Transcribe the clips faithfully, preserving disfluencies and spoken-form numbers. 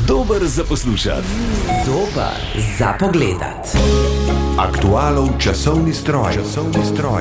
Dober za poslušati, dober za pogledat. Aktualov časovni stroj. Časovni stroj.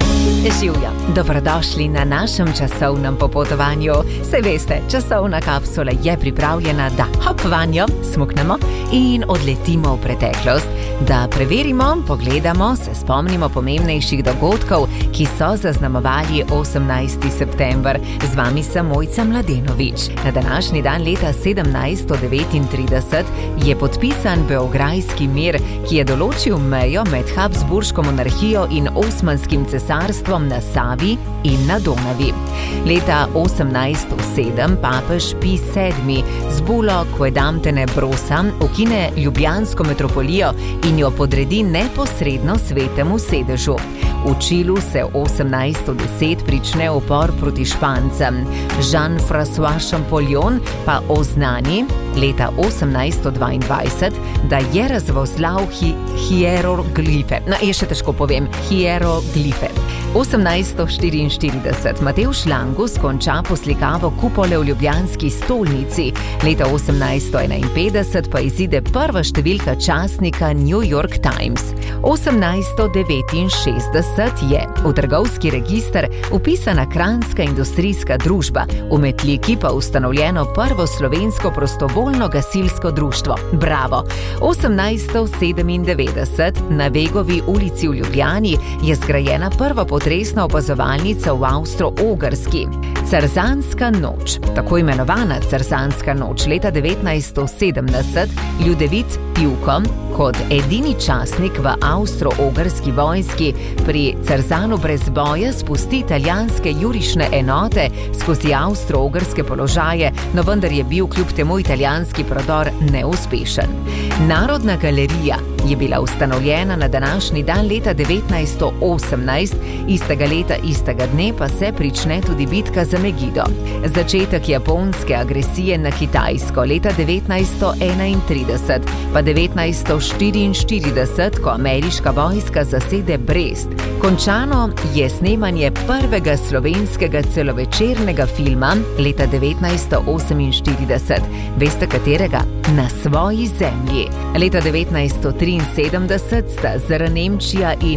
Živja, dobrodošli na našem časovnem popotovanju. Saj veste, časovna kapsula je pripravljena, da hop vanjo smuknemo in odletimo v preteklost, da preverimo, pogledamo, se spomnimo pomembnejših dogodkov, ki so zaznamovali osemnajsti september. Z vami sem Mojca Mladenovič. Na današnji dan leta sedemnajststo devetintrideset je podpisan Beograjski mir, ki je določil mejo med Habsburško monarhijo in Osmanskim cesarstvom na Savi in na Donavi. Leta osemnajststo sedem papež Pij sedmi z bulo Quaedam Tenebrosa ukine ljubljansko metropolijo in jo podredi neposredno svetemu sedežu. V Čilu se osemnajststo deset prične upor proti Špancem. Jean-François Champollion pa oznani leta osemnajststo dvaindvajset, da je razvozlal hi- hieroglife. No, je še težko povem, hieroglife. osemnajststo štiriinštirideset Matevž Langus konča poslikavo kupole v ljubljanski stolnici. Leta osemnajststo enainpetdeset pa izide prva številka časnika New York Times. osemnajststo devetinšestdeset je v trgovski register vpisana Kranjska industrijska družba, v Metliki pa ustanovljeno prvo slovensko prostovoljno gasilsko društvo. Bravo! osemnajststo sedemindevetdeset na Vegovi ulici v Ljubljani je zgrajena prva potresna opazovalnica v Avstro-Ogrski. Carzanska noč, tako imenovana Carzanska noč, leta devetnajststo sedemdeset, Ljudevit Pivko kot edini častnik v avstro-ogrski vojski pri Carzanu brez boja spusti italijanske jurišne enote skozi avstro-ogrske položaje, no vendar je bil kljub temu italijanski prodor neuspešen. Narodna galerija je bila ustanovljena na današnji dan leta devetnajststo osemnajst, istega leta, istega dne pa se prične tudi bitka za Megido. Začetek japonske agresije na Kitajsko leta devetnajststo enaintrideset, pa devetnajststo štiriinštirideset, ko ameriška vojska zasede Brest. Končano je snemanje prvega slovenskega celovečernega filma leta devetnajststo oseminštirideset. Veste katerega? Na svoji zemlji. Leta devetnajststo triinsedemdeset sta Z R Nemčija in